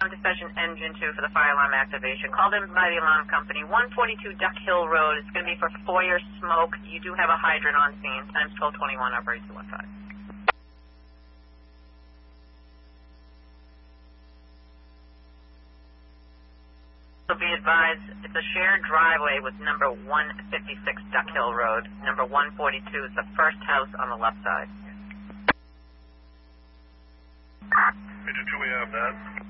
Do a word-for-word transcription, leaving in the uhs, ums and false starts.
alarm dispatch engine two for the fire alarm activation. Called in by the alarm company. one forty-two Duck Hill Road. It's going to be for foyer smoke. You do have a hydrant on scene. Times twelve twenty-one, operator two one five. So be advised, it's a shared driveway with number one fifty-six Duck Hill Road. Number one forty-two is the first house on the left side. Major two, we have that.